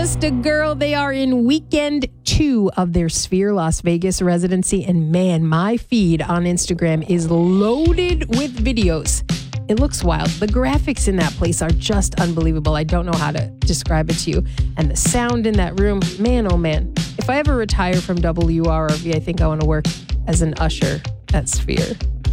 Just a Girl. They are in weekend 2 of their Sphere Las Vegas residency. And man, my feed on Instagram is loaded with videos. It looks wild. The graphics in that place are just unbelievable. I don't know how to describe it to you. And the sound in that room, man, oh man. If I ever retire from WRRV, I think I want to work as an usher at Sphere.